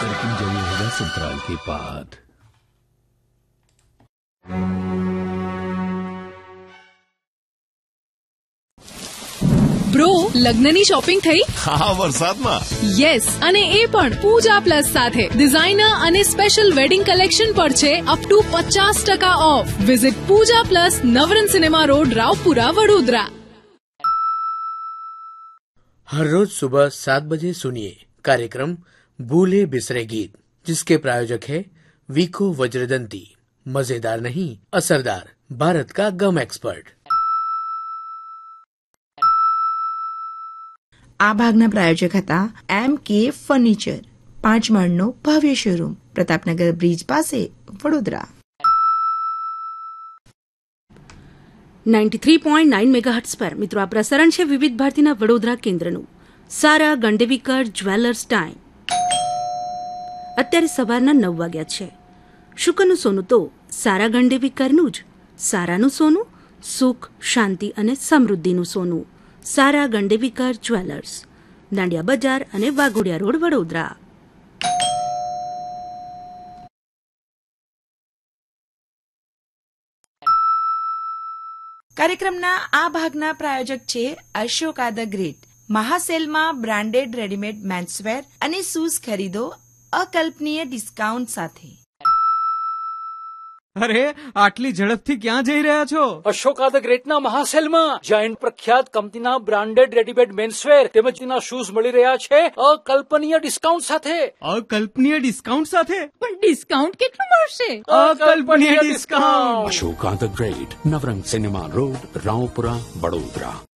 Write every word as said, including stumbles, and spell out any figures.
Parking जरूर होगा संतराल के बाद। બ્રો, લગ્નની શોપિંગ થઈ? હા, વરસાદમાં. યસ, અને એ પણ પૂજા પ્લસ સાથે. ડિઝાઇનર અને સ્પેશિયલ વેડિંગ કલેક્શન પર છે અપ ટુ પચાસ ટકા of. Visit Pooja plus, Navrang cinema road, Raopura, Vadodara. हर रोज सुबह सात बजे सुनिए कार्यक्रम भूले बिसरे गीत, जिसके प्रायोजक है वीको वज्रदंती। मजेदार नहीं, असरदार, भारत का गम एक्सपर्ट। આ ભાગના પ્રાયોજક હતા એમ કે ફર્નિચર, પાંચ માળનો ભવ્ય શોરૂમ, પ્રતાપનગર બ્રિજ પાસે, Vadodara. Ninety three point nine megahertz પર મિત્રો આ પ્રસારણ છે વિવિધ ભારતીના વડોદરા કેન્દ્રનું। સારા ગંડેવીકર જ્વેલર્સ ટાઈમ। અત્યારે સવારના નવ વાગ્યા છે। શુકરનું સોનું તો સારા ગંડેવીકરનું જ। સારાનું સોનું સુખ, શાંતિ અને સમૃદ્ધિનું સોનું। સારા ગંડેવીકર જ્વેલર્સ, દાંડિયા બજાર અને વાઘોડિયા રોડ, વડોદરા। કાર્યક્રમના આ ભાગના પ્રાયોજક છે Ashoka the great. મહાસેલમાં branded readymade menswear અને શૂઝ ખરીદો અકલ્પનીય ડિસ્કાઉન્ટ સાથે। અરે, આટલી ઝડપથી ક્યાં જઈ રહ્યા છો? અશોકા ધ ગ્રેટના મહાસેલમાં, જ્યાં પ્રખ્યાત કંપનીના બ્રાન્ડેડ રેડીમેડ મેન્સવેર તેમજ તેના શૂઝ મળી રહ્યા છે અકલ્પનીય ડિસ્કાઉન્ટ સાથે। અકલ્પનીય ડિસ્કાઉન્ટ સાથે? પણ ડિસ્કાઉન્ટ કેટલું મળશે? અકલ્પનીય discount. Ashoka the great, Navrang cinema road, Raopura, Vadodara.